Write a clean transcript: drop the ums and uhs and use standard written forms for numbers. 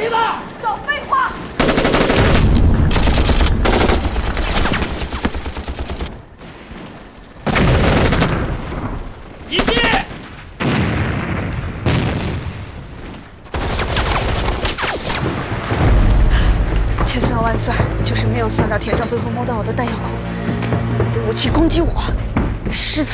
梯子！ 少废话！ 一击！ 千算万算，就是没有算到铁杖背后摸到我的弹药库，你的武器攻击我，失策。